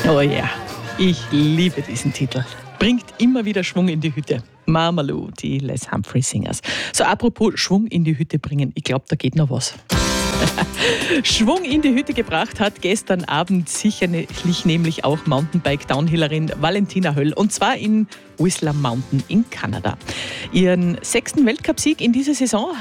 Oh ja, ich liebe diesen Titel. Bringt immer wieder Schwung in die Hütte. Marmalou, die Les Humphrey Singers. So, apropos Schwung in die Hütte bringen, ich glaube, da geht noch was. Schwung in die Hütte gebracht hat gestern Abend sicherlich nämlich auch Mountainbike-Downhillerin Valentina Höll, und zwar in Whistler Mountain in Kanada. Ihren 6. Weltcupsieg in dieser Saison